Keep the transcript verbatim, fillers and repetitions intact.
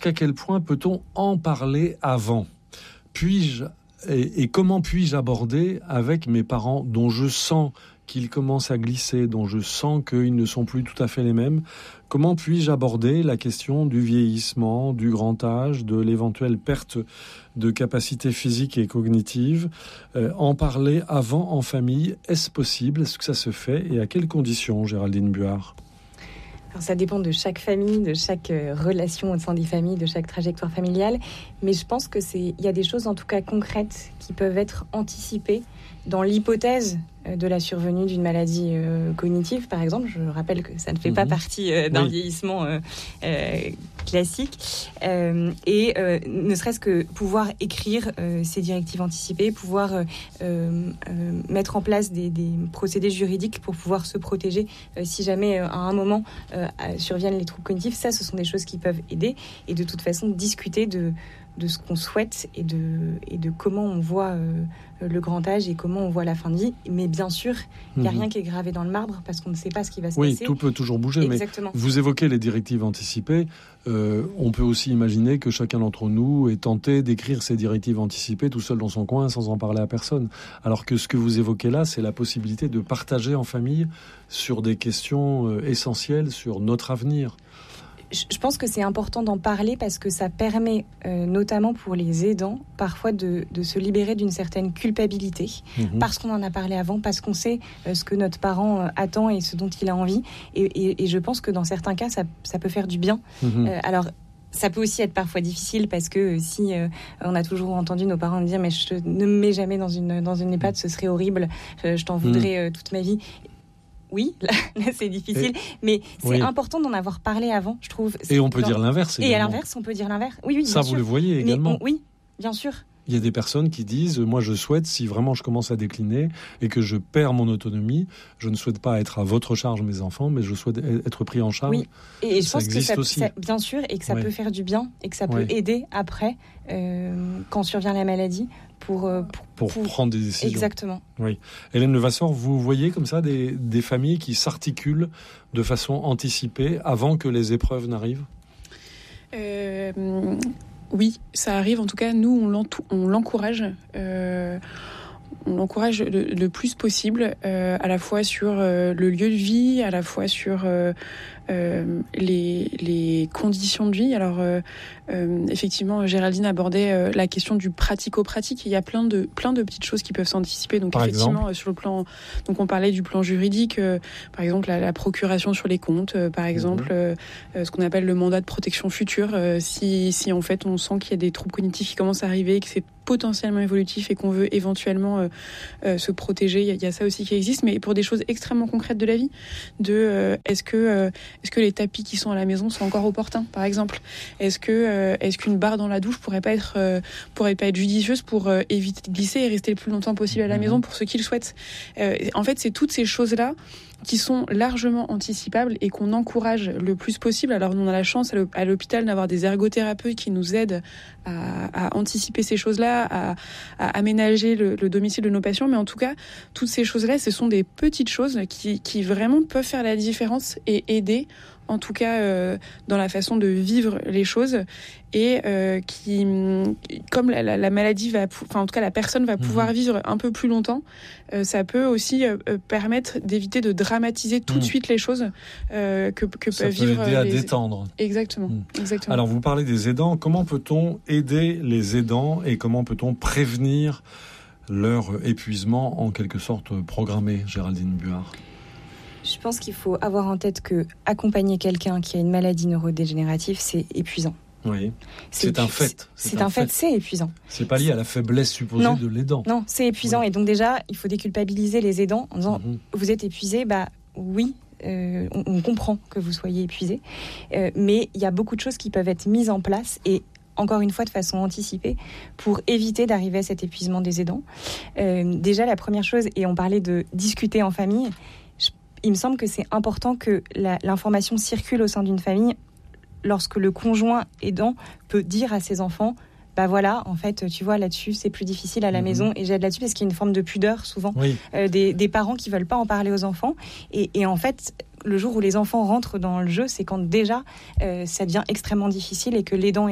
jusqu'à quel point peut-on en parler avant ? Puis-je et, et comment puis-je aborder avec mes parents dont je sens qu'ils commencent à glisser, dont je sens qu'ils ne sont plus tout à fait les mêmes? Comment puis-je aborder la question du vieillissement, du grand âge, de l'éventuelle perte de capacités physiques et cognitives? euh, En parler avant en famille, est-ce possible? Est-ce que ça se fait? Et à quelles conditions, Géraldine Buard? Alors, ça dépend de chaque famille, de chaque euh, relation au sein des familles, de chaque trajectoire familiale. Mais je pense que c'est, il y a des choses en tout cas concrètes qui peuvent être anticipées dans l'hypothèse de la survenue d'une maladie euh, cognitive, par exemple. Je rappelle que ça ne fait mmh. pas partie euh, d'un oui. vieillissement euh, euh, classique. Euh, et euh, ne serait-ce que pouvoir écrire euh, ces directives anticipées, pouvoir euh, euh, mettre en place des, des procédés juridiques pour pouvoir se protéger euh, si jamais euh, à un moment euh, surviennent les troubles cognitifs. Ça, ce sont des choses qui peuvent aider. Et de toute façon, discuter de de ce qu'on souhaite et de, et de comment on voit euh, le grand âge et comment on voit la fin de vie. Mais bien sûr, il n'y a mmh. rien qui est gravé dans le marbre parce qu'on ne sait pas ce qui va se oui, passer. Oui, tout peut toujours bouger. Exactement. Mais vous évoquez les directives anticipées. Euh, on peut aussi imaginer que chacun d'entre nous est tenté d'écrire ces directives anticipées tout seul dans son coin sans en parler à personne. Alors que ce que vous évoquez là, c'est la possibilité de partager en famille sur des questions euh, essentielles sur notre avenir. Je pense que c'est important d'en parler parce que ça permet, euh, notamment pour les aidants, parfois de, de se libérer d'une certaine culpabilité, mmh. parce qu'on en a parlé avant, parce qu'on sait euh, ce que notre parent euh, attend et ce dont il a envie. Et, et, et je pense que dans certains cas, ça, ça peut faire du bien. Mmh. Euh, alors, ça peut aussi être parfois difficile parce que si euh, on a toujours entendu nos parents me dire « mais je ne me mets jamais dans une, dans une EHPAD, ce serait horrible, je, je t'en voudrais euh, toute ma vie ». Oui, là, là c'est difficile, et, mais c'est oui. important d'en avoir parlé avant, je trouve. Et on peut dans... dire l'inverse également. Et à l'inverse, on peut dire l'inverse. Oui, oui, bien ça, sûr. vous le voyez également. On... Oui, bien sûr. Il y a des personnes qui disent, moi je souhaite, si vraiment je commence à décliner et que je perds mon autonomie, je ne souhaite pas être à votre charge, mes enfants, mais je souhaite être pris en charge. Oui, et je ça pense que ça, aussi. Ça, bien sûr, et que ça ouais. peut faire du bien, et que ça peut ouais. aider après, euh, quand survient la maladie, pour, pour, pour, pour prendre des décisions. Exactement. Oui. Hélène Levasseur, vous voyez comme ça des, des familles qui s'articulent de façon anticipée avant que les épreuves n'arrivent ? euh... Oui, ça arrive. En tout cas, nous, on, l'entou- on l'encourage. Euh, on l'encourage le, le plus possible, euh, à la fois sur euh, le lieu de vie, à la fois sur euh, euh, les, les conditions de vie. Alors, euh, euh, effectivement, Géraldine abordait euh, la question du pratico-pratique. Il y a plein de, plein de petites choses qui peuvent s'anticiper. Donc, par effectivement, euh, sur le plan... Donc, on parlait du plan juridique, euh, par exemple, la, la procuration sur les comptes, euh, par exemple, mmh. euh, euh, ce qu'on appelle le mandat de protection future. Euh, si, si, en fait, on sent qu'il y a des troubles cognitifs qui commencent à arriver, que c'est potentiellement évolutif et qu'on veut éventuellement euh, euh, se protéger, il y, y a ça aussi qui existe, mais pour des choses extrêmement concrètes de la vie, de euh, est-ce que euh, est-ce que les tapis qui sont à la maison sont encore opportuns, par exemple, est-ce que euh, est-ce qu'une barre dans la douche pourrait pas être euh, pourrait pas être judicieuse pour euh, éviter de glisser et rester le plus longtemps possible à la maison pour ceux qui le souhaitent. Euh, en fait, c'est toutes ces choses là qui sont largement anticipables et qu'on encourage le plus possible. Alors, on a la chance à l'hôpital d'avoir des ergothérapeutes qui nous aident à, à anticiper ces choses-là, à, à aménager le, le domicile de nos patients. Mais en tout cas, toutes ces choses-là, ce sont des petites choses qui, qui vraiment peuvent faire la différence et aider, en tout cas euh, dans la façon de vivre les choses, et euh, qui, comme la, la, la maladie va, enfin en tout cas la personne va pouvoir mmh. vivre un peu plus longtemps, euh, ça peut aussi euh, permettre d'éviter de dramatiser tout mmh. de suite les choses euh, que, que ça peuvent peut vivre aider à les... détendre. Exactement. Mmh. Exactement. Alors vous parlez des aidants, comment peut-on aider les aidants et comment peut-on prévenir leur épuisement en quelque sorte programmé, Géraldine Buard? Je pense qu'il faut avoir en tête que accompagner quelqu'un qui a une maladie neurodégénérative, c'est épuisant. Oui, c'est, c'est un fait. C'est, c'est un, un fait, fait, c'est épuisant. C'est pas lié à la faiblesse supposée non, de l'aidant. Non, c'est épuisant. Oui. Et donc déjà, il faut déculpabiliser les aidants en disant mmh. « Vous êtes épuisé ?» Bah oui, euh, on, on comprend que vous soyez épuisé. Euh, mais il y a beaucoup de choses qui peuvent être mises en place et encore une fois de façon anticipée, pour éviter d'arriver à cet épuisement des aidants. Euh, déjà, la première chose, et on parlait de discuter en famille, je, il me semble que c'est important que la, l'information circule au sein d'une famille lorsque le conjoint aidant peut dire à ses enfants bah voilà, en fait, tu vois, là-dessus, c'est plus difficile à la mmh. maison et j'aide là-dessus parce qu'il y a une forme de pudeur, souvent, oui. euh, des, des parents qui veulent pas en parler aux enfants. Et, et en fait, le jour où les enfants rentrent dans le jeu, c'est quand déjà, euh, ça devient extrêmement difficile et que l'aidant